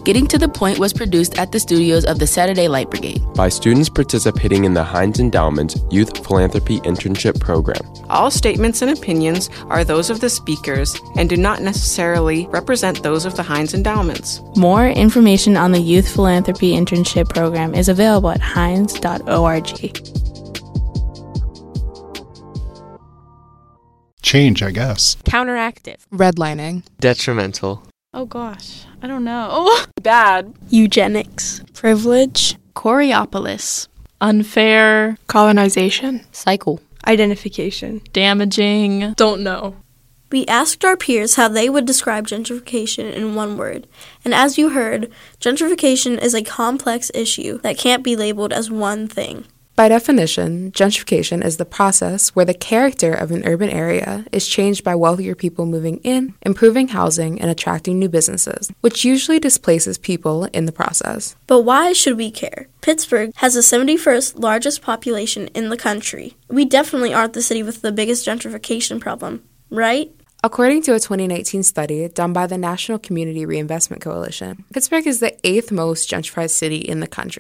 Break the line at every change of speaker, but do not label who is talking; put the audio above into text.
Getting to the Point was produced at the studios of the Saturday Light Brigade
by students participating in the Heinz Endowment's Youth Philanthropy Internship Program.
All statements and opinions are those of the speakers and do not necessarily represent those of the Heinz Endowments.
More information on the Youth Philanthropy Internship Program is available at heinz.org.
Change, I guess.
Counteractive.
Redlining.
Detrimental.
Oh gosh, I don't know.
Bad.
Eugenics.
Privilege.
Coriopolis.
Unfair.
Colonization.
Cycle.
Identification.
Damaging.
Don't know.
We asked our peers how they would describe gentrification in one word. And as you heard, gentrification is a complex issue that can't be labeled as one thing.
By definition, gentrification is the process where the character of an urban area is changed by wealthier people moving in, improving housing, and attracting new businesses, which usually displaces people in the process.
But why should we care? Pittsburgh has the 71st largest population in the country. We definitely aren't the city with the biggest gentrification problem, right?
According to a 2019 study done by the National Community Reinvestment Coalition, Pittsburgh is the 8th most gentrified city in the country.